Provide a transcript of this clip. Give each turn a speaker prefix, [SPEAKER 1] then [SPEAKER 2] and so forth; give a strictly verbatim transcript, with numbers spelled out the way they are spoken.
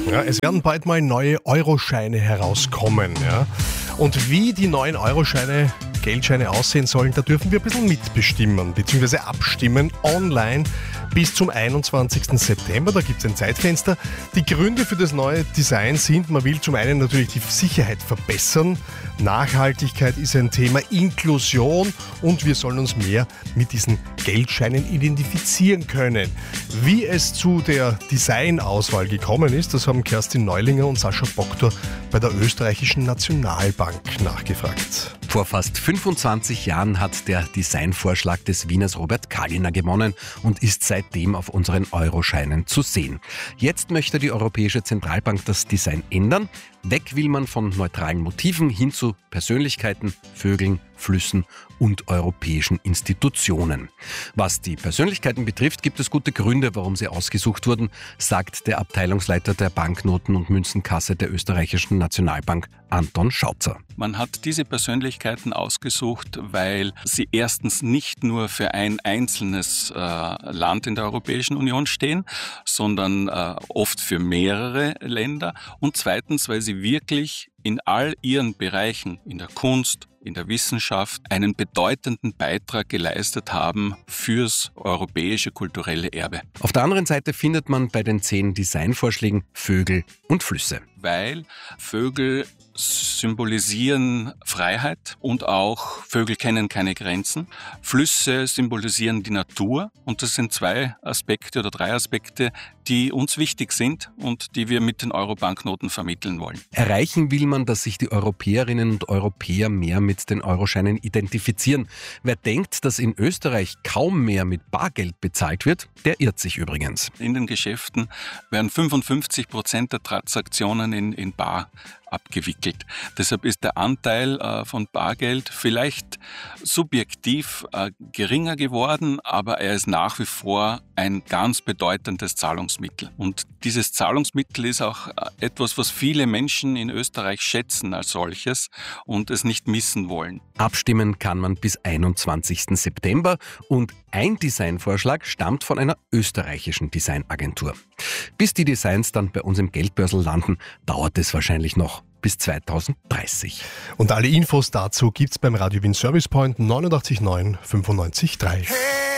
[SPEAKER 1] Ja, es werden bald mal neue Euroscheine herauskommen. Ja? Und wie die neuen Euroscheine, Geldscheine aussehen sollen, da dürfen wir ein bisschen mitbestimmen bzw. abstimmen online bis zum einundzwanzigsten September. Da gibt es ein Zeitfenster. Die Gründe für das neue Design sind, man will zum einen natürlich die Sicherheit verbessern, Nachhaltigkeit ist ein Thema, Inklusion und wir sollen uns mehr mit diesen Geldscheinen identifizieren können. Wie es zu der Designauswahl gekommen ist, das haben Kerstin Neulinger und Sascha Boktor bei der österreichischen Nationalbank nachgefragt.
[SPEAKER 2] Vor fast fünfundzwanzig Jahren hat der Designvorschlag des Wieners Robert Kalliner gewonnen und ist seitdem auf unseren Euroscheinen zu sehen. Jetzt möchte die Europäische Zentralbank das Design ändern. Weg will man von neutralen Motiven hin zu Persönlichkeiten, Vögeln, Flüssen und europäischen Institutionen. Was die Persönlichkeiten betrifft, gibt es gute Gründe, warum sie ausgesucht wurden, sagt der Abteilungsleiter der Banknoten- und Münzenkasse der österreichischen Nationalbank, Anton Schautzer.
[SPEAKER 3] Man hat diese Persönlichkeiten ausgesucht, weil sie erstens nicht nur für ein einzelnes äh, Land in der Europäischen Union stehen, sondern äh, oft für mehrere Länder und zweitens, weil sie wirklich in all ihren Bereichen, in der Kunst, in der Wissenschaft, einen bedeutenden Beitrag geleistet haben fürs europäische kulturelle Erbe.
[SPEAKER 2] Auf der anderen Seite findet man bei den zehn Designvorschlägen Vögel und Flüsse.
[SPEAKER 3] Weil Vögel symbolisieren Freiheit und auch Vögel kennen keine Grenzen. Flüsse symbolisieren die Natur und das sind zwei Aspekte oder drei Aspekte, die uns wichtig sind und die wir mit den Euro-Banknoten vermitteln wollen.
[SPEAKER 2] Erreichen will man, dass sich die Europäerinnen und Europäer mehr mit den Euroscheinen identifizieren. Wer denkt, dass in Österreich kaum mehr mit Bargeld bezahlt wird, der irrt sich übrigens.
[SPEAKER 3] In den Geschäften werden fünfundfünfzig Prozent der Transaktionen in, in Bar abgewickelt. Deshalb ist der Anteil äh, von Bargeld vielleicht subjektiv äh, geringer geworden, aber er ist nach wie vor ein ganz bedeutendes Zahlungsmittel. Und dieses Zahlungsmittel ist auch äh, etwas, was viele Menschen in Österreich schätzen als solches und es nicht missen wollen.
[SPEAKER 2] Abstimmen kann man bis einundzwanzigsten September und ein Designvorschlag stammt von einer österreichischen Designagentur. Bis die Designs dann bei uns im Geldbörsel landen, dauert es wahrscheinlich noch bis zweitausenddreißig.
[SPEAKER 1] Und alle Infos dazu gibt's beim Radio Wien Service Point neunundachtzig neun fünfundneunzig Komma drei.